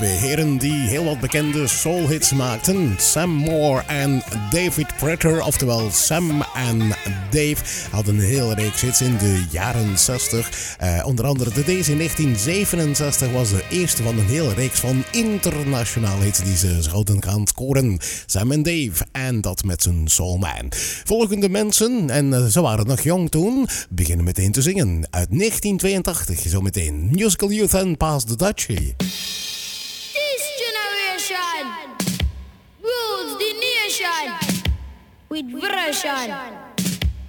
Twee heren die heel wat bekende soulhits maakten. Sam Moore en David Prater, oftewel Sam en Dave, hadden een hele reeks hits in de jaren 60. Onder andere de deze in 1967 was de eerste van een hele reeks van internationale hits die ze zouden gaan scoren. Sam en Dave, en dat met zijn Soul Man. Volgende mensen, en ze waren nog jong toen, beginnen meteen te zingen. Uit 1982, zo meteen Musical Youth en Pass the Dutchie. This generation rules the nation with version.